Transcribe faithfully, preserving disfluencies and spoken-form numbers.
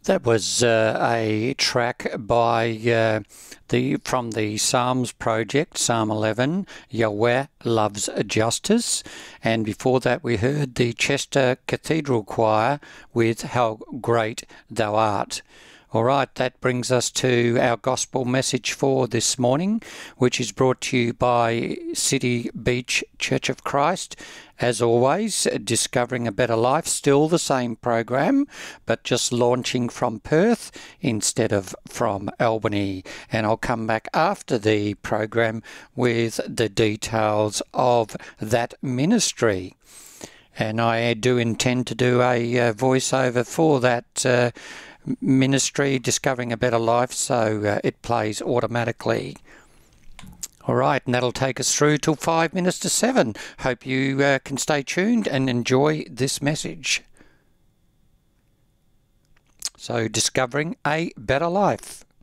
That was uh, a track by uh, the from the Psalms project, Psalm eleven, Yahweh Loves Justice. And before that we heard the Chester Cathedral Choir with How Great Thou Art. All right, that brings us to our gospel message for this morning, which is brought to you by City Beach Church of Christ. As always, Discovering a Better Life, still the same program, but just launching from Perth instead of from Albany. And I'll come back after the program with the details of that ministry. And I do intend to do a uh, voiceover for that uh, ministry, Discovering a Better Life, so uh, it plays automatically. All right, and that'll take us through till five minutes to seven. Hope you uh, can stay tuned and enjoy this message. So, Discovering a Better Life.